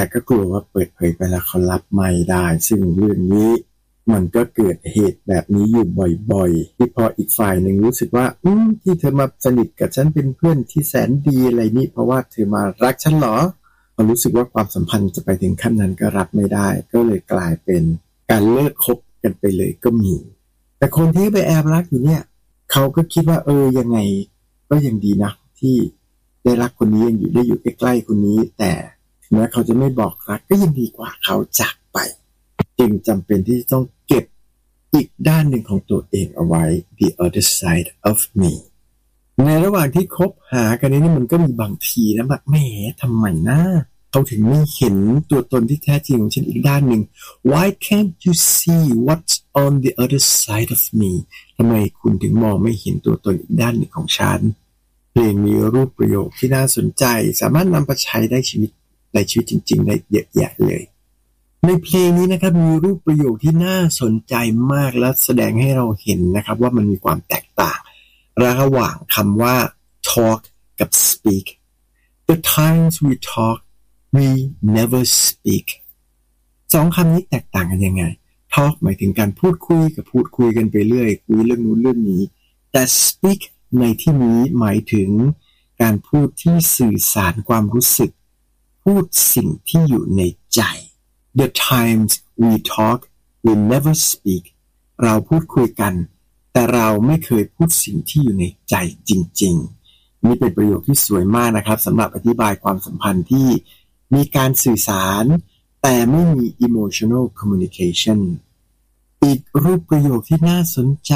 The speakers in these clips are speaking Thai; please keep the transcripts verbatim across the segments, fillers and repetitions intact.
ก็กลัวว่าเปิดเผยไปแล้วเขารับไม่ได้ซึ่งเรื่องนี้มันก็เกิดเหตุแบบนี้อยู่บ่อยๆที่พออีกฝ่ายหนึ่งรู้สึกว่าอืมที่เธอมาสนิทกับฉันเป็นเพื่อนที่แสนดีอะไรนี่เพราะว่าเธอมารักฉันเหรอพอรู้สึกว่าความสัมพันธ์จะไปถึงขั้นนั้นก็รับไม่ได้ก็เลยกลายเป็นการเลิกคบกันไปเลยก็มีแต่คนที่ไปแอบรักอยู่เนี่ยเขาก็คิดว่าเออยังไงก็ยังดีนะที่ได้รักคนนี้ยังอยู่ได้อยู่ใกล้ๆคนนี้แต่ถึงแม้เขาจะไม่บอกรักก็ยังดีกว่าเขาจากไปจึงจำเป็นที่ต้องเก็บอีกด้านหนึ่งของตัวเองเอาไว้ the other side of me ในระหว่างที่คบหากันนี้มันก็มีบางทีนะแบบแหมทำไมนะเขาถึงไม่เห็นตัวตนที่แท้จริงของฉันอีกด้านหนึ่ง why can't you see what's on the other side of me ทำไมคุณถึงมองไม่เห็นตัวตนอีกด้านหนึ่งของฉันเพลงมีรูปประโยคที่น่าสนใจสามารถนำไปใช้ได้ชีวิตในชีวิตจริงๆได้เยอะแยะเลยในเพลงนี้นะครับมีรูปประโยคที่น่าสนใจมากและแสดงให้เราเห็นนะครับว่ามันมีความแตกต่างระหว่างคำว่า talk กับ speak the times we talk we never speak สองคำนี้แตกต่างกันยังไง talk หมายถึงการพูดคุยกับพูดคุยกันไปเรื่อยคุยเรื่องนู้นเรื่องนี้แต่ speak ในที่นี้หมายถึงการพูดที่สื่อสารความรู้สึกพูดสิ่งที่อยู่ในใจThe times we talk, we never speak เราพูดคุยกันแต่เราไม่เคยพูดสิ่งที่อยู่ในใจจริงๆนี่เป็นประโยคที่สวยมากนะครับสำหรับอธิบายความสัมพันธ์ที่มีการสื่อสารแต่ไม่มี emotional communication อีกรูปประโยคที่น่าสนใจ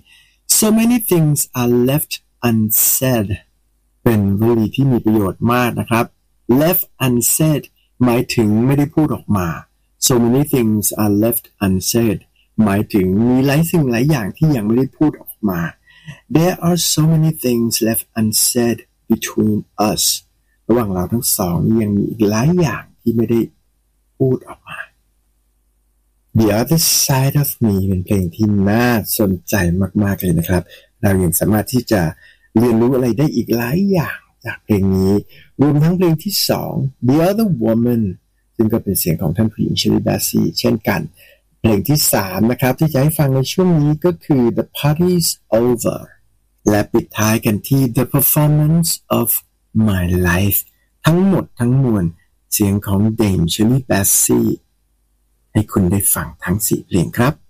so many things are left unsaid เป็นวลีที่มีประโยชน์มากนะครับ left unsaid หมายถึงไม่ได้พูดออกมา So many things are left unsaid หมายถึงมีหลายสิ่งหลายอย่างที่ยังไม่ได้พูดออกมา There are so many things left unsaid between us ระหว่างเราทั้งสองยังมีอีกหลายอย่างที่ไม่ได้พูดออกมา The other side of me เป็นเพลงที่น่าสนใจมากๆเลยนะครับเรายังสามารถที่จะเรียนรู้อะไรได้อีกหลายอย่างจากเพลงนี้รวมทั้งเพลงที่สอง The Other Womanซึ่งก็เป็นเสียงของท่านผู้หญิงเชอรี่แบสซี่เช่นกันเพลงที่สามนะครับที่จะให้ฟังในช่วงนี้ก็คือ The Party's Over และปิดท้ายกันที่ The Performance of My Life ทั้งหมดทั้งมวลเสียงของเดมเชอรี่แบสซี่ให้คุณได้ฟังทั้งสี่เพลงครับ